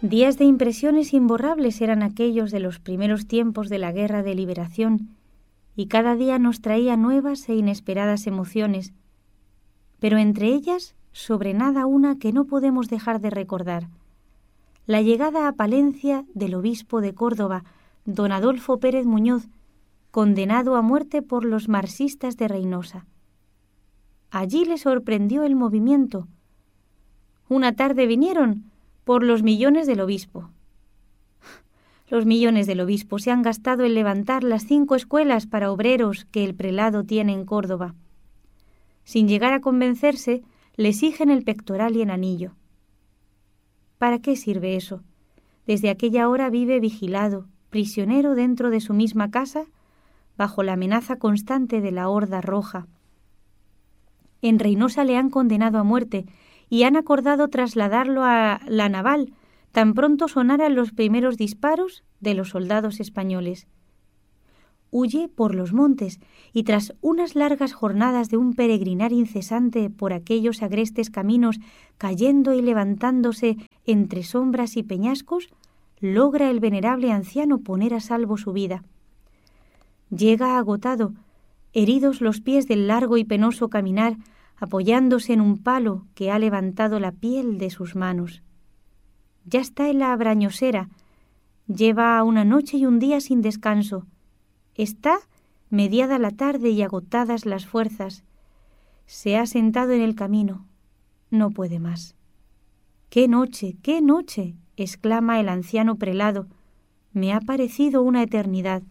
Días de impresiones imborrables eran aquellos de los primeros tiempos de la Guerra de Liberación, y cada día nos traía nuevas e inesperadas emociones, pero entre ellas sobrenada una que no podemos dejar de recordar: la llegada a Palencia del obispo de Córdoba, don Adolfo Pérez Muñoz, condenado a muerte por los marxistas de Reynosa. Allí le sorprendió el movimiento. Una tarde vinieron por los millones del obispo. Los millones del obispo se han gastado en levantar las 5 escuelas para obreros que el prelado tiene en Córdoba. Sin llegar a convencerse, le exigen el pectoral y el anillo. ¿Para qué sirve eso? Desde aquella hora vive vigilado, prisionero dentro de su misma casa, bajo la amenaza constante de la Horda Roja. En Reynosa le han condenado a muerte y han acordado trasladarlo a la Naval tan pronto sonaran los primeros disparos de los soldados españoles. Huye por los montes y tras unas largas jornadas de un peregrinar incesante por aquellos agrestes caminos, cayendo y levantándose entre sombras y peñascos, logra el venerable anciano poner a salvo su vida. Llega agotado, heridos los pies del largo y penoso caminar, apoyándose en un palo que ha levantado la piel de sus manos. Ya está en la Abrañosera, lleva una noche y un día sin descanso. Está mediada la tarde y agotadas las fuerzas. Se ha sentado en el camino. No puede más. ¡Qué noche, qué noche!, exclama el anciano prelado. Me ha parecido una eternidad.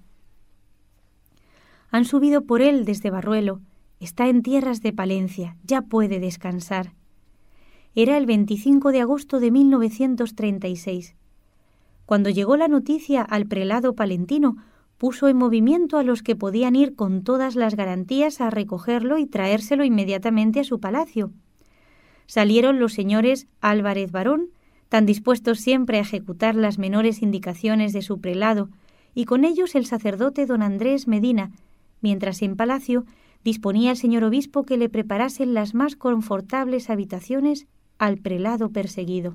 Han subido por él desde Barruelo. Está en tierras de Palencia. Ya puede descansar. Era el 25 de agosto de 1936. Cuando llegó la noticia al prelado palentino, puso en movimiento a los que podían ir con todas las garantías a recogerlo y traérselo inmediatamente a su palacio. Salieron los señores Álvarez Barón, tan dispuestos siempre a ejecutar las menores indicaciones de su prelado, y con ellos el sacerdote don Andrés Medina, mientras en palacio disponía el señor obispo que le preparasen las más confortables habitaciones al prelado perseguido.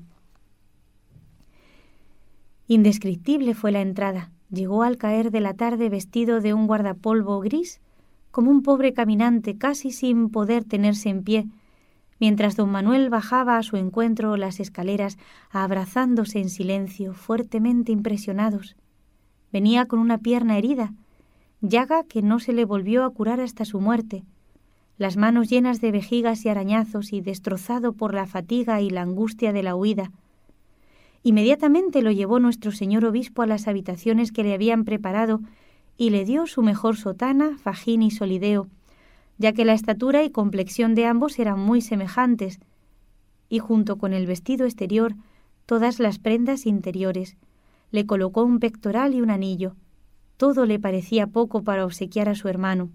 Indescriptible fue la entrada. Llegó al caer de la tarde vestido de un guardapolvo gris, como un pobre caminante casi sin poder tenerse en pie, mientras don Manuel bajaba a su encuentro las escaleras, abrazándose en silencio, fuertemente impresionados. Venía con una pierna herida, llaga que no se le volvió a curar hasta su muerte, las manos llenas de vejigas y arañazos y destrozado por la fatiga y la angustia de la huida. Inmediatamente lo llevó nuestro señor obispo a las habitaciones que le habían preparado y le dio su mejor sotana, fajín y solideo, ya que la estatura y complexión de ambos eran muy semejantes, y junto con el vestido exterior, todas las prendas interiores. Le colocó un pectoral y un anillo. Todo le parecía poco para obsequiar a su hermano.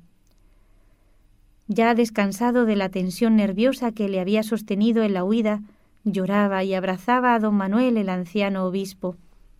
Ya descansado de la tensión nerviosa que le había sostenido en la huida, lloraba y abrazaba a don Manuel, el anciano obispo.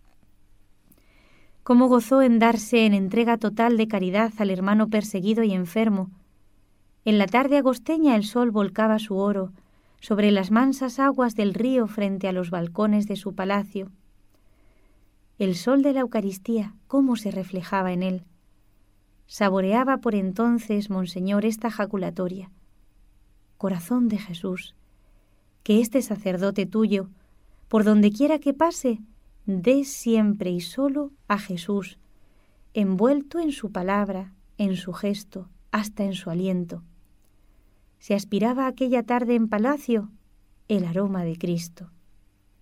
Cómo gozó en darse en entrega total de caridad al hermano perseguido y enfermo. En la tarde agosteña el sol volcaba su oro sobre las mansas aguas del río frente a los balcones de su palacio. El sol de la Eucaristía, cómo se reflejaba en él. Saboreaba por entonces, monseñor, esta jaculatoria: Corazón de Jesús, que este sacerdote tuyo, por donde quiera que pase, dé siempre y solo a Jesús, envuelto en su palabra, en su gesto, hasta en su aliento. Se aspiraba aquella tarde en palacio el aroma de Cristo.